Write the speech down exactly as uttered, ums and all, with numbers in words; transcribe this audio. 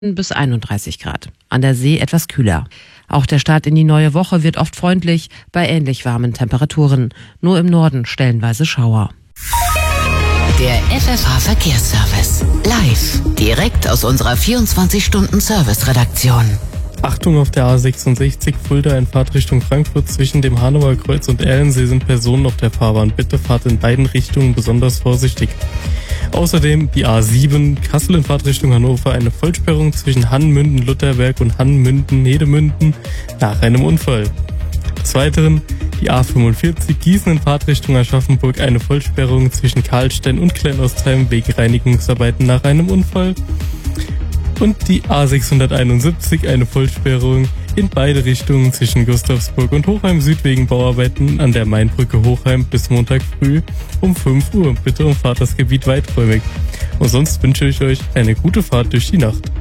bis einunddreißig Grad. An der See etwas kühler. Auch der Start in die neue Woche wird oft freundlich, bei ähnlich warmen Temperaturen. Nur im Norden stellenweise Schauer. Der F F H-Verkehrsservice. Live. Direkt aus unserer vierundzwanzig-Stunden-Service-Redaktion. Achtung auf der A sechsundsechzig Fulda in Fahrtrichtung Frankfurt. Zwischen dem Hanauer Kreuz und Erlensee sind Personen auf der Fahrbahn. Bitte fahrt in beiden Richtungen besonders vorsichtig. Außerdem die A sieben Kassel in Fahrtrichtung Hannover. Eine Vollsperrung zwischen Hannmünden-Lutherberg und Hannmünden-Hedemünden nach einem Unfall. Des Weiteren die A fünfundvierzig Gießen in Fahrtrichtung Aschaffenburg. Eine Vollsperrung zwischen Karlstein und Kleinostheim wegen Reinigungsarbeiten nach einem Unfall. Und die A sechshunderteinundsiebzig, eine Vollsperrung in beide Richtungen zwischen Gustavsburg und Hochheim Süd wegen Bauarbeiten an der Mainbrücke Hochheim bis Montag früh um fünf Uhr. Bitte umfahrt das Gebiet weiträumig. Und sonst wünsche ich euch eine gute Fahrt durch die Nacht.